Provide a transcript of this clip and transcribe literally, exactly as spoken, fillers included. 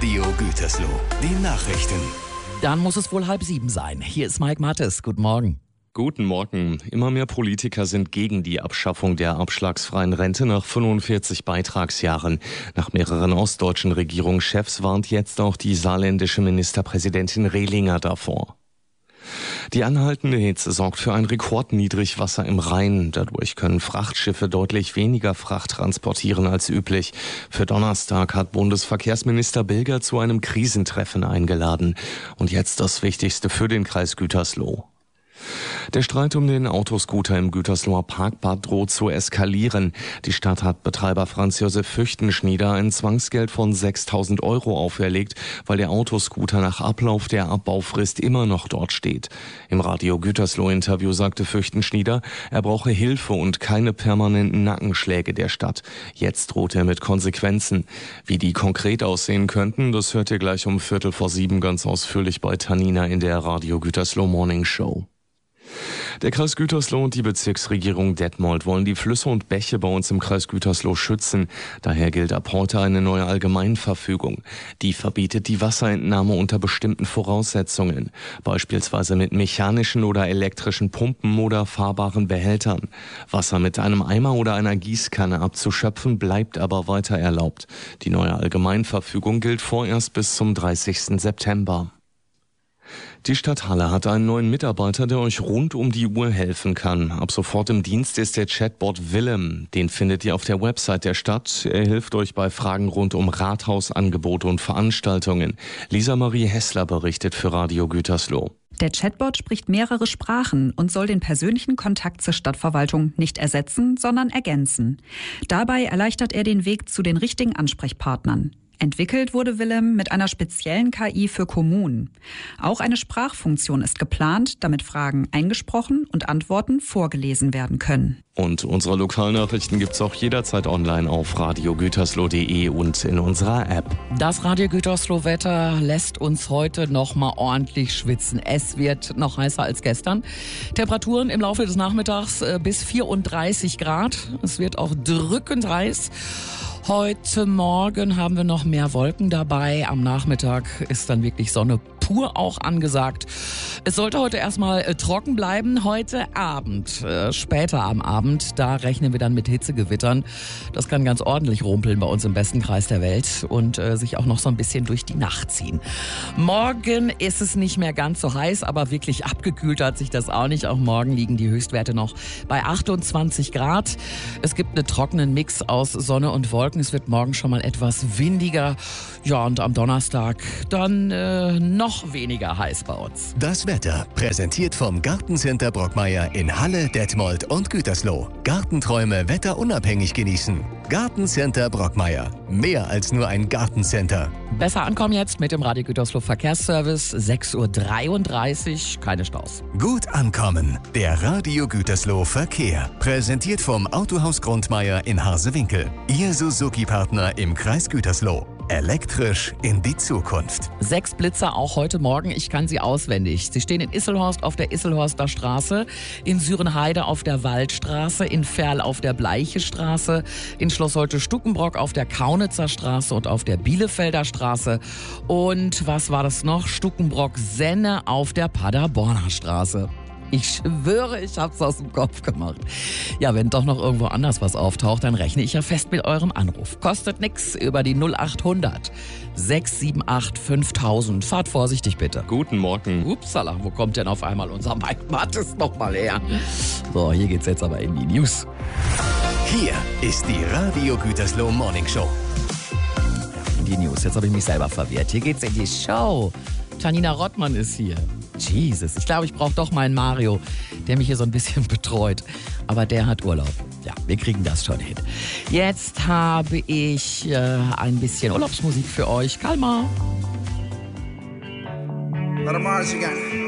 Radio Gütersloh. Die Nachrichten. Dann muss es wohl halb sieben sein. Hier ist Mike Mattes. Guten Morgen. Guten Morgen. Immer mehr Politiker sind gegen die Abschaffung der abschlagsfreien Rente nach fünfundvierzig Beitragsjahren. Nach mehreren ostdeutschen Regierungschefs warnt jetzt auch die saarländische Ministerpräsidentin Rehlinger davor. Die anhaltende Hitze sorgt für ein Rekordniedrigwasser im Rhein. Dadurch können Frachtschiffe deutlich weniger Fracht transportieren als üblich. Für Donnerstag hat Bundesverkehrsminister Bilger zu einem Krisentreffen eingeladen. Und jetzt das Wichtigste für den Kreis Gütersloh. Der Streit um den Autoscooter im Gütersloher Parkbad droht zu eskalieren. Die Stadt hat Betreiber Franz Josef Füchtenschnieder ein Zwangsgeld von sechstausend Euro auferlegt, weil der Autoscooter nach Ablauf der Abbaufrist immer noch dort steht. Im Radio Gütersloh-Interview sagte Füchtenschnieder, er brauche Hilfe und keine permanenten Nackenschläge der Stadt. Jetzt droht er mit Konsequenzen. Wie die konkret aussehen könnten, das hört ihr gleich um Viertel vor sieben ganz ausführlich bei Tanina in der Radio Gütersloh Morning Show. Der Kreis Gütersloh und die Bezirksregierung Detmold wollen die Flüsse und Bäche bei uns im Kreis Gütersloh schützen. Daher gilt ab heute eine neue Allgemeinverfügung. Die verbietet die Wasserentnahme unter bestimmten Voraussetzungen, beispielsweise mit mechanischen oder elektrischen Pumpen oder fahrbaren Behältern. Wasser mit einem Eimer oder einer Gießkanne abzuschöpfen bleibt aber weiter erlaubt. Die neue Allgemeinverfügung gilt vorerst bis zum dreißigsten September. Die Stadt Halle hat einen neuen Mitarbeiter, der euch rund um die Uhr helfen kann. Ab sofort im Dienst ist der Chatbot Willem. Den findet ihr auf der Website der Stadt. Er hilft euch bei Fragen rund um Rathausangebote und Veranstaltungen. Lisa Marie Hessler berichtet für Radio Gütersloh. Der Chatbot spricht mehrere Sprachen und soll den persönlichen Kontakt zur Stadtverwaltung nicht ersetzen, sondern ergänzen. Dabei erleichtert er den Weg zu den richtigen Ansprechpartnern. Entwickelt wurde Willem mit einer speziellen K I für Kommunen. Auch eine Sprachfunktion ist geplant, damit Fragen eingesprochen und Antworten vorgelesen werden können. Und unsere Lokalnachrichten gibt's auch jederzeit online auf radio gütersloh punkt de und in unserer App. Das Radio Gütersloh-Wetter lässt uns heute noch mal ordentlich schwitzen. Es wird noch heißer als gestern. Temperaturen im Laufe des Nachmittags äh, bis vierunddreißig Grad. Es wird auch drückend heiß. Heute Morgen haben wir noch mehr Wolken dabei. Am Nachmittag ist dann wirklich Sonne pur auch angesagt. Es sollte heute erstmal äh, trocken bleiben. Heute Abend, äh, später am Abend, da rechnen wir dann mit Hitzegewittern. Das kann ganz ordentlich rumpeln bei uns im besten Kreis der Welt und äh, sich auch noch so ein bisschen durch die Nacht ziehen. Morgen ist es nicht mehr ganz so heiß, aber wirklich abgekühlt hat sich das auch nicht. Auch morgen liegen die Höchstwerte noch bei achtundzwanzig Grad. Es gibt einen trockenen Mix aus Sonne und Wolken. Es wird morgen schon mal etwas windiger. Ja, und am Donnerstag dann äh, noch weniger heiß bei uns. Das Wetter präsentiert vom Gartencenter Brockmeier in Halle, Detmold und Gütersloh. Gartenträume wetterunabhängig genießen. Gartencenter Brockmeier. Mehr als nur ein Gartencenter. Besser ankommen jetzt mit dem Radio Gütersloh Verkehrsservice. sechs Uhr dreiunddreißig, keine Staus. Gut ankommen. Der Radio Gütersloh Verkehr. Präsentiert vom Autohaus Grundmeier in Harsewinkel. Ihr Suzuki-Partner im Kreis Gütersloh. Elektrisch in die Zukunft. Sechs Blitzer auch heute Morgen. Ich kann sie auswendig. Sie stehen in Isselhorst auf der Isselhorster Straße, in Sürenheide auf der Waldstraße, in Ferl auf der Bleichestraße, in Schloss Holte-Stukenbrock auf der Kaunitzer Straße und auf der Bielefelder Straße. Und was war das noch? Stukenbrock-Senne auf der Paderborner Straße. Ich schwöre, ich hab's aus dem Kopf gemacht. Ja, wenn doch noch irgendwo anders was auftaucht, dann rechne ich ja fest mit eurem Anruf. Kostet nix über die null acht hundert sechs sieben acht fünftausend. Fahrt vorsichtig bitte. Guten Morgen. Upsala, wo kommt denn auf einmal unser Mike Mattes noch mal her? So, hier geht's jetzt aber in die News. Hier ist die Radio Gütersloh Morning Show. In die News, jetzt habe ich mich selber verwirrt. Hier geht's in die Show. Tanina Rottmann ist hier. Jesus, ich glaube, ich brauche doch meinen Mario, der mich hier so ein bisschen betreut. Aber der hat Urlaub. Ja, wir kriegen das schon hin. Jetzt habe ich äh, ein bisschen Urlaubsmusik für euch. Kalmar. Let 'em march again.